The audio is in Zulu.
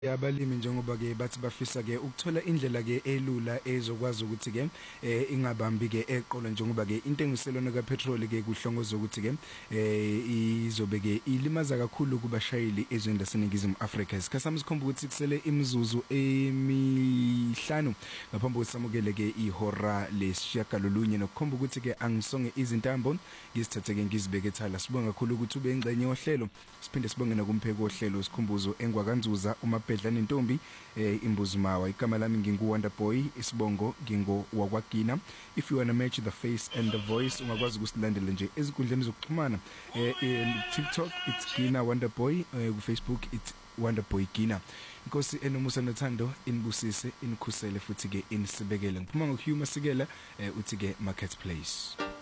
Abalimi njengoba ke bathi bafisa ke ukuthola indlela ke elula ezokwazi ukuthi ke ingabambi ke eqolo njengoba ke intengiselwana kapetrol ke kuhlongoza ukuthi ke izobe ke ilimaza kakhulu kubashayeli ezweni laseNingizimu Afrika. Isikhasami sikhomba ukuthi kusele imizuzu emihlanu ngaphambi kokuthi samukele ke ihora lesishiyagalolunye nokukhomba ukuthi ke angisonge izintambo ngisithathe ke ngizibeke ethala. Sibonga kakhulu ukuthi ube ingxenye yohlelo, siphinde sibonge nakumpheki wohlelo sikhumbuzo engwakanzuza uMabhedla nentombi imbuzimawa. Igama lami nginguWonder Boy, isibongo ngingo wakwagina. If you wanna match the face and the voice ungakwazi ukusilandela nje ezinkundleni zokuxhumana TikTok it's Gina Wonder Boy, ku Facebook it's Wonder Boy Gina. Inkosi enomusa nothando inibusise inikhusele futhi ke inisibekele. Ngiphuma ngokuhuma sikela uthi ke Marketplace.